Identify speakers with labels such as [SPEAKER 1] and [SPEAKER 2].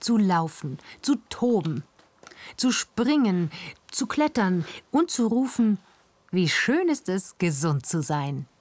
[SPEAKER 1] zu laufen, zu toben, zu springen, zu klettern und zu rufen: Wie schön ist es, gesund zu sein.